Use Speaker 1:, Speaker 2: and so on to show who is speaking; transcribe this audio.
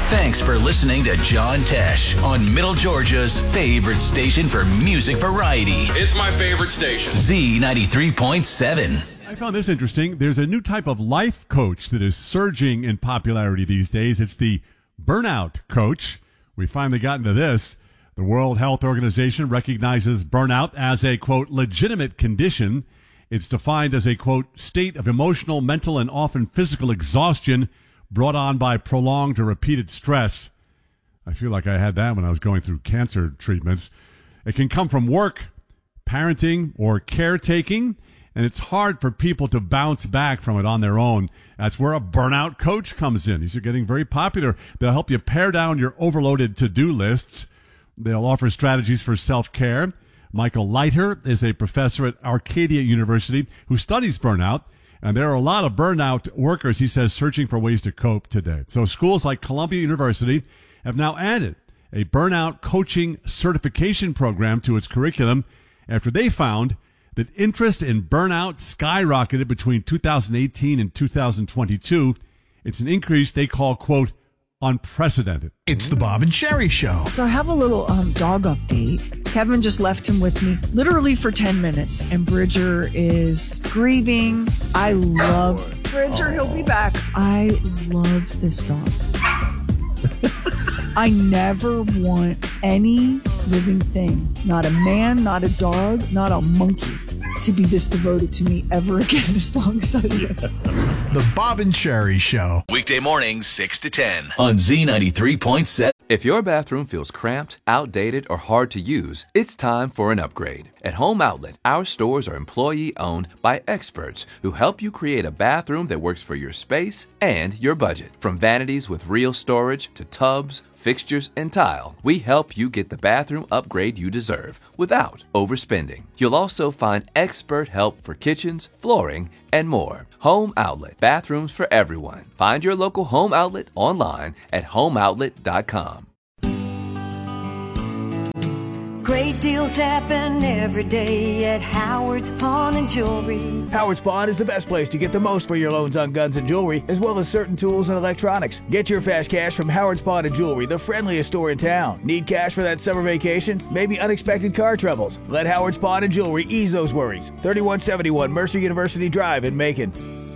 Speaker 1: Thanks for listening to John Tesh on Middle Georgia's favorite station for music variety.
Speaker 2: It's my favorite station.
Speaker 1: Z93.7.
Speaker 3: I found this interesting. There's a new type of life coach that is surging in popularity these days. It's the burnout coach. We finally got into this. The World Health Organization recognizes burnout as a, quote, legitimate condition. It's defined as a, quote, state of emotional, mental, and often physical exhaustion brought on by prolonged or repeated stress. I feel like I had that when I was going through cancer treatments. It can come from work, parenting, or caretaking, and it's hard for people to bounce back from it on their own. That's where a burnout coach comes in. These are getting very popular. They'll help you pare down your overloaded to-do lists. They'll offer strategies for self-care. Michael Leiter is a professor at Arcadia University who studies burnout. And there are a lot of burnout workers, he says, searching for ways to cope today. So schools like Columbia University have now added a burnout coaching certification program to its curriculum after they found that interest in burnout skyrocketed between 2018 and 2022. It's an increase they call, quote, unprecedented.
Speaker 4: It's the Bob and Sherry Show.
Speaker 5: So I have a little dog update. Kevin just left him with me literally for 10 minutes, and Bridger is grieving. I love Bridger. He'll be back. I love this dog. I never want any living thing, not a man, not a dog, not a monkey, to be this devoted to me ever again as long as I live.
Speaker 4: The Bob and Sherry Show.
Speaker 1: Weekday mornings, 6 to 10 on Z93.7.
Speaker 6: If your bathroom feels cramped, outdated, or hard to use, it's time for an upgrade. At Home Outlet, our stores are employee-owned by experts who help you create a bathroom that works for your space and your budget. From vanities with real storage to tubs, fixtures, and tile, we help you get the bathroom upgrade you deserve without overspending. You'll also find expert help for kitchens, flooring, and more. Home Outlet, bathrooms for everyone. Find your local Home Outlet online at homeoutlet.com.
Speaker 7: Great deals happen every day at Howard's Pawn and Jewelry.
Speaker 8: Howard's Pawn is the best place to get the most for your loans on guns and jewelry, as well as certain tools and electronics. Get your fast cash from Howard's Pawn and Jewelry, the friendliest store in town. Need cash for that summer vacation? Maybe unexpected car troubles? Let Howard's Pawn and Jewelry ease those worries. 3171 Mercer University Drive in Macon.